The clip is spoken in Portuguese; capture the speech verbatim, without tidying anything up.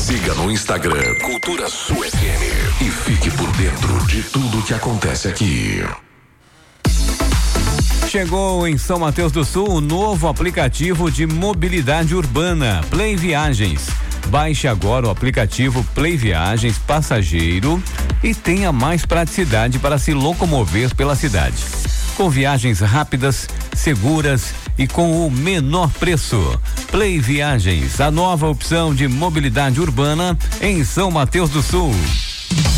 Siga no Instagram Cultura Sul F M e fique por dentro de tudo que acontece aqui. Chegou em São Mateus do Sul o novo aplicativo de mobilidade urbana, Play Viagens. Baixe agora o aplicativo Play Viagens Passageiro e tenha mais praticidade para se locomover pela cidade. Com viagens rápidas, seguras e com o menor preço. Play Viagens, a nova opção de mobilidade urbana em São Mateus do Sul.